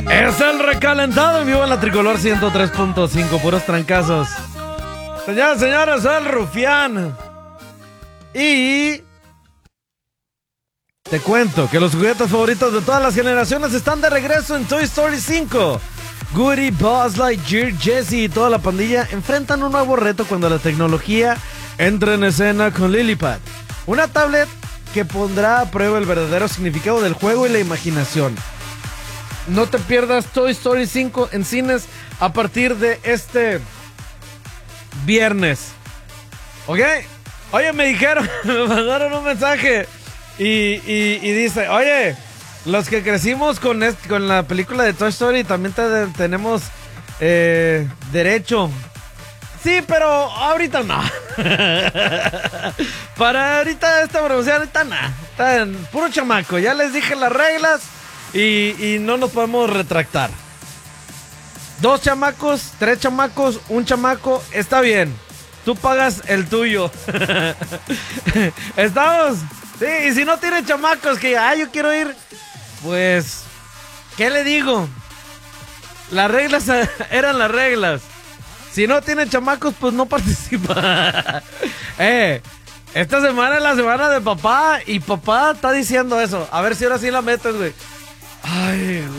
Es el recalentado en vivo en la Tricolor 103.5, puros trancazos. Señoras y señores, soy el Rufián. Y te cuento que los juguetes favoritos de todas las generaciones están de regreso en Toy Story 5. Woody, Buzz Lightyear, Jessie y toda la pandilla enfrentan un nuevo reto cuando la tecnología entra en escena con Lillipad, una tablet que pondrá a prueba el verdadero significado del juego y la imaginación. No te pierdas Toy Story 5 en cines a partir de este viernes. ¿Ok? Oye, me dijeron, me mandaron un mensaje y dice, oye, los que crecimos con la película de Toy Story también tenemos derecho. Sí, pero ahorita no. Para ahorita esta promoción, ahorita no. Está en puro chamaco. Ya les dije las reglas y no nos podemos retractar. 2 chamacos, 3 chamacos, 1 chamaco, está bien. Tú pagas el tuyo. ¿Estamos? Sí, y si no tienen chamacos que yo quiero ir, pues, ¿qué le digo? Las reglas eran las reglas. Si no tienen chamacos, pues no participa. Esta semana es la semana de papá y papá está diciendo eso. A ver si ahora sí la metes, güey. Ay,